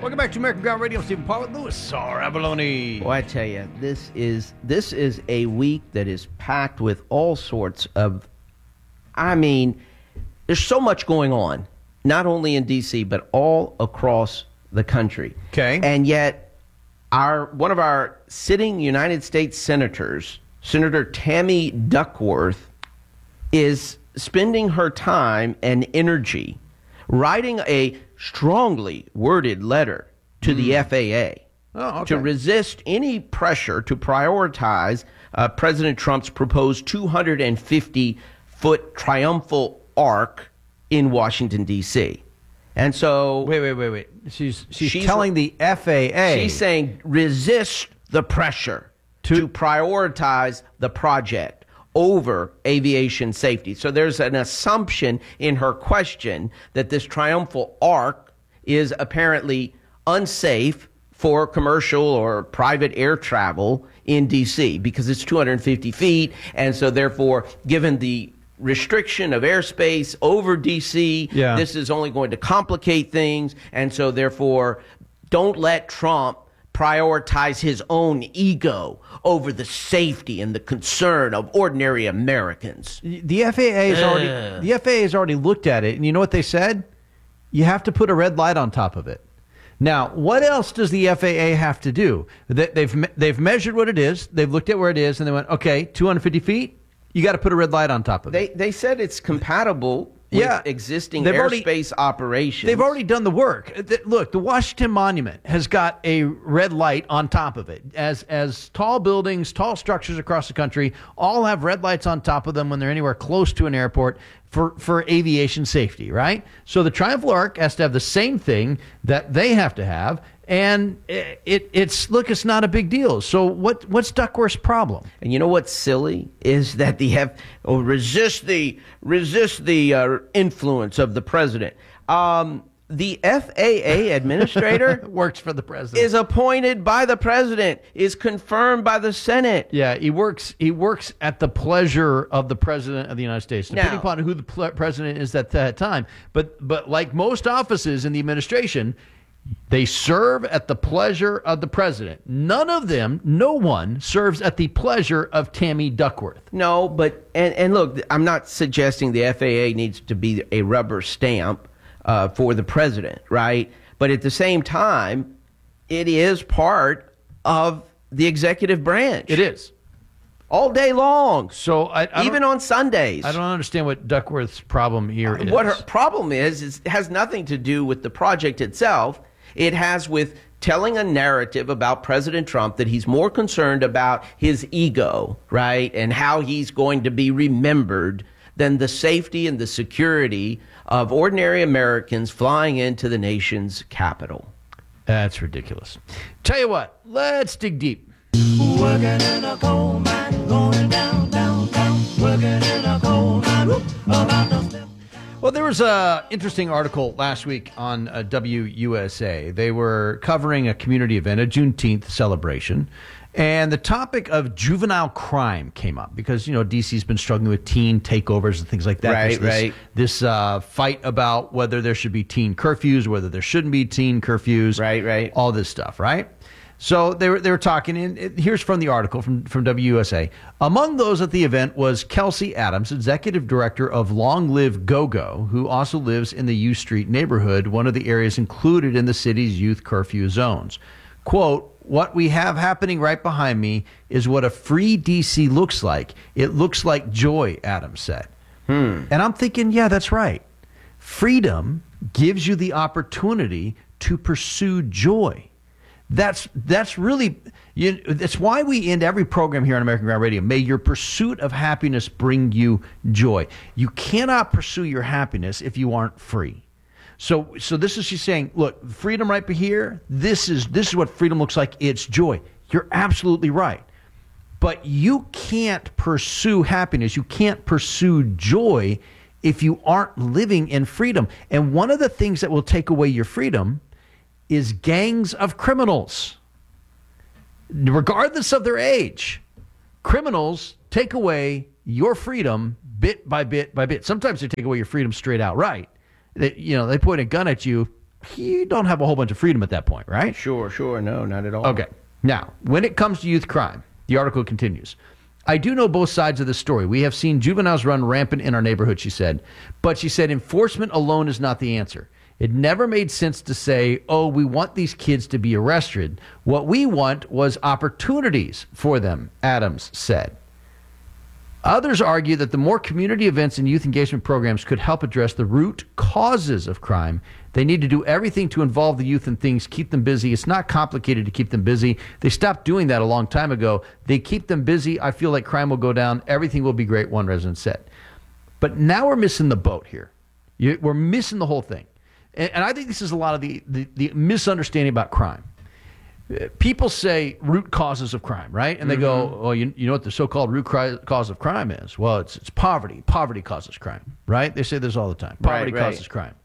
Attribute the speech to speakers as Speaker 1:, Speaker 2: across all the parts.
Speaker 1: Welcome back to American Ground Radio. Stephen Paul with Louis R. Abalone.
Speaker 2: Well, I tell you, this is a week that is packed with all sorts of, there's so much going on, not only in D.C., but all across the country.
Speaker 1: Okay.
Speaker 2: And yet, one of our sitting United States senators, Senator Tammy Duckworth, is spending her time and energy writing a strongly worded letter to the FAA to resist any pressure to prioritize President Trump's proposed 250-foot triumphal arc in Washington, D.C. And so...
Speaker 1: Wait. She's telling the FAA...
Speaker 2: She's saying resist the pressure to prioritize the project over aviation safety. So there's an assumption in her question that this triumphal arc is apparently unsafe for commercial or private air travel in D.C. because it's 250 feet. And so therefore, given the restriction of airspace over D.C., this is only going to complicate things. And so therefore, don't let Trump prioritize his own ego over the safety and the concern of ordinary Americans.
Speaker 1: The FAA has already looked at it, and you know what they said? You have to put a red light on top of it. Now, what else does the FAA have to do? They've measured what it is, they've looked at where it is, and they went, okay, 250 feet, you got to put a red light on top of it.
Speaker 2: They said it's compatible with existing airspace operations.
Speaker 1: They've already done the work. Look, the Washington Monument has got a red light on top of it. As tall buildings, tall structures across the country all have red lights on top of them when they're anywhere close to an airport for aviation safety, right? So the Triumphal Arc has to have the same thing that they have to have. And it's not a big deal. So what's Duckworth's problem?
Speaker 2: And you know what's silly is that resist the influence of the president. The FAA administrator
Speaker 1: works for the president,
Speaker 2: is appointed by the president, is confirmed by the Senate.
Speaker 1: Yeah, he works at the pleasure of the president of the United States, depending upon who the president is at that time. But like most offices in the administration, they serve at the pleasure of the president. No one serves at the pleasure of Tammy Duckworth.
Speaker 2: No, but, and look, I'm not suggesting the FAA needs to be a rubber stamp for the president, right? But at the same time, it is part of the executive branch.
Speaker 1: It is.
Speaker 2: All day long.
Speaker 1: So
Speaker 2: even on Sundays.
Speaker 1: I don't understand what Duckworth's problem here is.
Speaker 2: What her problem is has nothing to do with the project itself. It has with telling a narrative about President Trump that he's more concerned about his ego, right, and how he's going to be remembered than the safety and the security of ordinary Americans flying into the nation's capital.
Speaker 1: That's ridiculous. Tell you what, let's dig deep.
Speaker 3: Working in a coal mine, going down, down, down. Working in a coal mine, about to step.
Speaker 1: Well, there was an interesting article last week on WUSA. They were covering a community event, a Juneteenth celebration, and the topic of juvenile crime came up because, D.C.'s been struggling with teen takeovers and things like that.
Speaker 2: Right.
Speaker 1: This fight about whether there should be teen curfews, whether there shouldn't be teen curfews.
Speaker 2: Right.
Speaker 1: All this stuff, right? So they were talking, and here's from the article from WUSA. Among those at the event was Kelsey Adams, executive director of Long Live Go-Go, who also lives in the U Street neighborhood, one of the areas included in the city's youth curfew zones. Quote, "What we have happening right behind me is what a free D.C. looks like. It looks like joy," Adams said. And I'm thinking, yeah, that's right. Freedom gives you the opportunity to pursue joy. That's really, that's why we end every program here on American Ground Radio. May your pursuit of happiness bring you joy. You cannot pursue your happiness if you aren't free. So this is, she's saying, look, freedom right here, this is what freedom looks like. It's joy. You're absolutely right. But you can't pursue happiness. You can't pursue joy if you aren't living in freedom. And one of the things that will take away your freedom is gangs of criminals. Regardless of their age, criminals take away your freedom bit by bit by bit. Sometimes they take away your freedom straight out right. They point a gun at you you don't have a whole bunch of freedom at that point, right?
Speaker 2: Sure. No, not at all.
Speaker 1: Okay. Now, when it comes to youth crime, the article continues. I do know both sides of the story. We have seen juveniles run rampant in our neighborhood, she said. But she said enforcement alone is not the answer. It never made sense to say, oh, we want these kids to be arrested. What we want was opportunities for them, Adams said. Others argue that the more community events and youth engagement programs could help address the root causes of crime. They need to do everything to involve the youth in things, keep them busy. It's not complicated to keep them busy. They stopped doing that a long time ago. They keep them busy. I feel like crime will go down. Everything will be great, one resident said. But now we're missing the boat here. We're missing the whole thing. And I think this is a lot of the misunderstanding about crime. People say root causes of crime, right? And they go, oh, you know what the so-called root cause of crime is? Well, it's poverty. Poverty causes crime, right? They say this all the time. Poverty causes crime.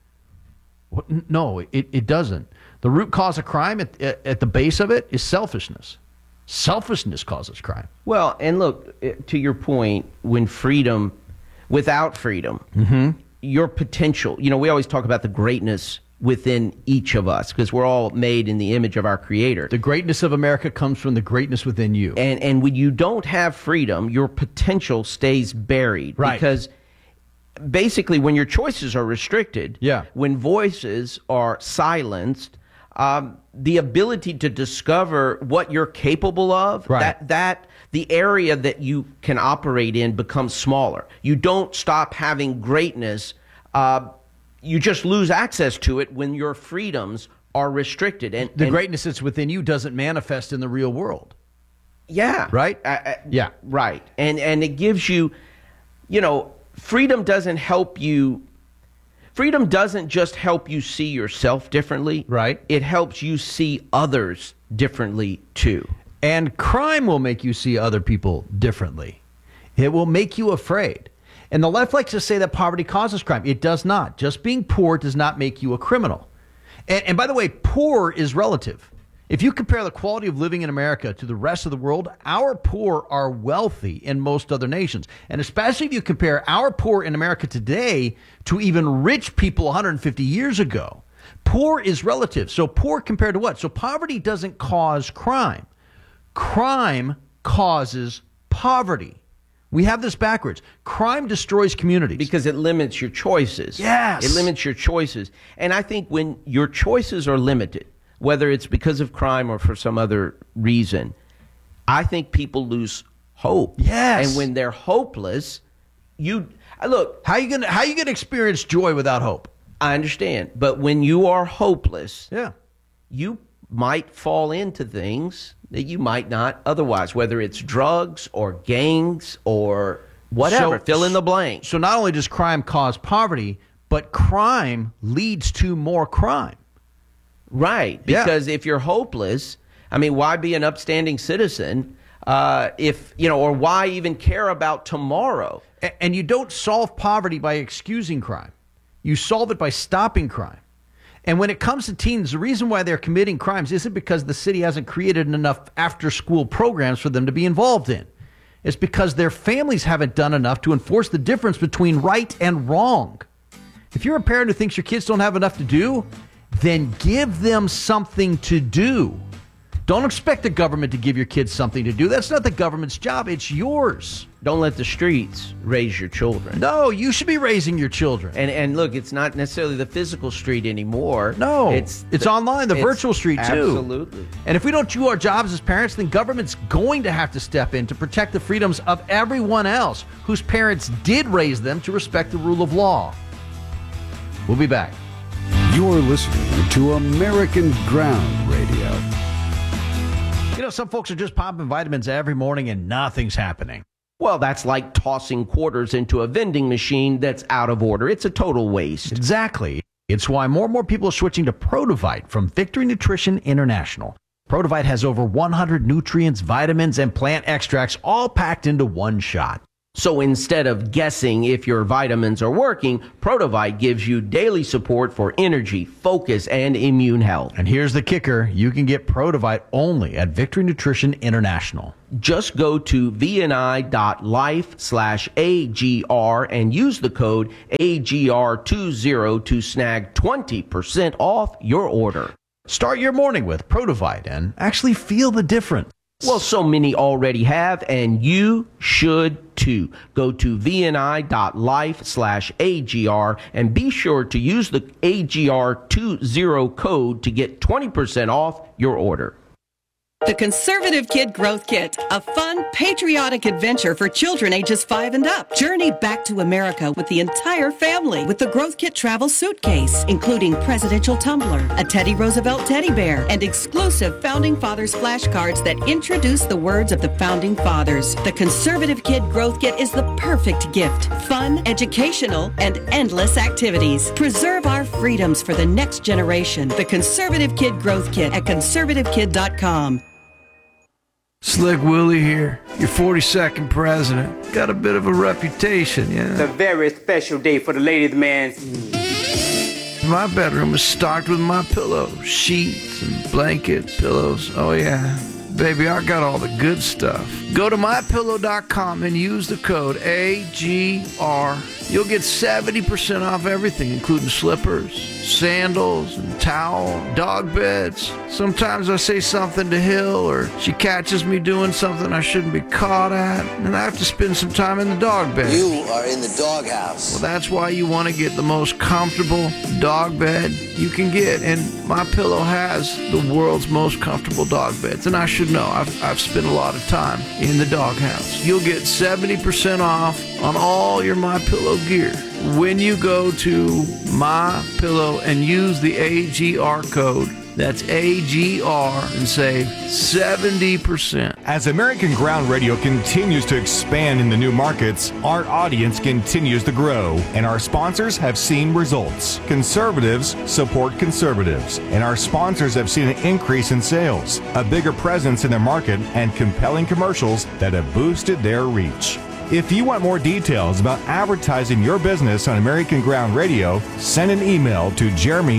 Speaker 1: No, it doesn't. The root cause of crime at the base of it is selfishness. Selfishness causes crime.
Speaker 2: Well, and look, to your point, without freedom, your potential, we always talk about the greatness within each of us because we're all made in the image of our Creator.
Speaker 1: The greatness of America comes from the greatness within you.
Speaker 2: And when you don't have freedom, your potential stays buried.
Speaker 1: Right.
Speaker 2: Because basically when your choices are restricted, when voices are silenced, the ability to discover what you're capable of, that the area that you can operate in becomes smaller. You don't stop having greatness. You just lose access to it when your freedoms are restricted. And
Speaker 1: the greatness that's within you doesn't manifest in the real world.
Speaker 2: Yeah.
Speaker 1: Right?
Speaker 2: Yeah. Right. And it gives you, freedom doesn't help you. Freedom doesn't just help you see yourself differently.
Speaker 1: Right.
Speaker 2: It helps you see others differently too.
Speaker 1: And crime will make you see other people differently. It will make you afraid. And the left likes to say that poverty causes crime. It does not. Just being poor does not make you a criminal. And by the way, poor is relative. If you compare the quality of living in America to the rest of the world, our poor are wealthy in most other nations. And especially if you compare our poor in America today to even rich people 150 years ago, poor is relative. So poor compared to what? So poverty doesn't cause crime. Crime causes poverty. We have this backwards. Crime destroys communities.
Speaker 2: Because it limits your choices.
Speaker 1: Yes.
Speaker 2: It limits your choices. And I think when your choices are limited, whether it's because of crime or for some other reason, I think people lose hope.
Speaker 1: Yes.
Speaker 2: And when they're hopeless, look.
Speaker 1: How are you gonna experience joy without hope?
Speaker 2: I understand. But when you are hopeless, you might fall into things that you might not otherwise, whether it's drugs or gangs or whatever. Fill in the blank.
Speaker 1: So not only does crime cause poverty, but crime leads to more crime.
Speaker 2: Right. Because if you're hopeless, why be an upstanding citizen or why even care about tomorrow?
Speaker 1: And you don't solve poverty by excusing crime. You solve it by stopping crime. And when it comes to teens, the reason why they're committing crimes isn't because the city hasn't created enough after-school programs for them to be involved in. It's because their families haven't done enough to enforce the difference between right and wrong. If you're a parent who thinks your kids don't have enough to do, then give them something to do. Don't expect the government to give your kids something to do. That's not the government's job. It's yours.
Speaker 2: Don't let the streets raise your children.
Speaker 1: No, you should be raising your children.
Speaker 2: And look, it's not necessarily the physical street anymore.
Speaker 1: No, it's online, the virtual street too.
Speaker 2: Absolutely.
Speaker 1: And if we don't do our jobs as parents, then government's going to have to step in to protect the freedoms of everyone else whose parents did raise them to respect the rule of law. We'll be back.
Speaker 4: You're listening to American Ground Radio.
Speaker 1: Some folks are just popping vitamins every morning and nothing's happening.
Speaker 2: Well, that's like tossing quarters into a vending machine that's out of order. It's a total waste.
Speaker 1: Exactly. It's why more and more people are switching to Produvite from Victory Nutrition International. Produvite has over 100 nutrients, vitamins, and plant extracts all packed into one shot.
Speaker 2: So instead of guessing if your vitamins are working, Protovite gives you daily support for energy, focus, and immune health.
Speaker 1: And here's the kicker. You can get Protovite only at Victory Nutrition International.
Speaker 2: Just go to vni.life/AGR and use the code AGR20 to snag 20% off your order.
Speaker 1: Start your morning with Protovite and actually feel the difference.
Speaker 2: Well, so many already have, and you should too. Go to vni.life/AGR and be sure to use the AGR20 code to get 20% off your order.
Speaker 5: The Conservative Kid Growth Kit, a fun, patriotic adventure for children ages 5 and up. Journey back to America with the entire family with the Growth Kit travel suitcase, including presidential tumbler, a Teddy Roosevelt teddy bear, and exclusive Founding Fathers flashcards that introduce the words of the Founding Fathers. The Conservative Kid Growth Kit is the perfect gift. Fun, educational, and endless activities. Preserve our freedoms for the next generation. The Conservative Kid Growth Kit at conservativekid.com.
Speaker 6: Slick Willie here, your 42nd president. Got a bit of a reputation, yeah?
Speaker 7: It's a very special day for the ladies' man.
Speaker 6: My bedroom is stocked with my pillows, sheets and blankets, pillows. Oh yeah, baby, I got all the good stuff. Go to mypillow.com and use the code AGR. You'll get 70% off everything, including slippers, sandals, and towel, dog beds. Sometimes I say something to Hill, or she catches me doing something I shouldn't be caught at, and I have to spend some time in the dog bed.
Speaker 8: You are in the doghouse.
Speaker 6: Well, that's why you want to get the most comfortable dog bed you can get, and MyPillow has the world's most comfortable dog beds, and I should know. I've spent a lot of time in the doghouse. You'll get 70% off on all your MyPillow gear when you go to MyPillow and use the AGR code. That's AGR and save 70%.
Speaker 9: As American Ground Radio continues to expand in the new markets, our audience continues to grow, and our sponsors have seen results. Conservatives support conservatives, and our sponsors have seen an increase in sales, a bigger presence in their market, and compelling commercials that have boosted their reach. If you want more details about advertising your business on American Ground Radio, send an email to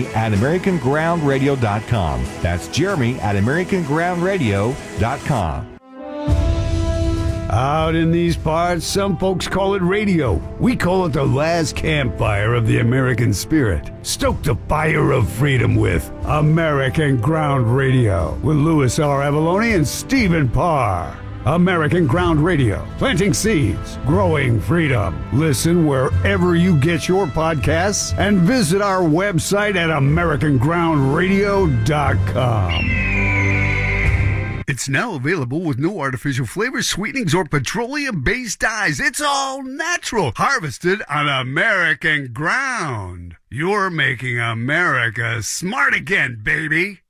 Speaker 9: jeremy@americangroundradio.com. That's jeremy@americangroundradio.com.
Speaker 4: Out in these parts, some folks call it radio. We call it the last campfire of the American spirit. Stoke the fire of freedom with American Ground Radio with Louis R. Avalone and Stephen Parr. American Ground Radio, planting seeds, growing freedom. Listen wherever you get your podcasts and visit our website at AmericanGroundRadio.com. It's now available with no artificial flavors, sweetenings, or petroleum-based dyes. It's all natural, harvested on American ground. You're making America smart again, baby.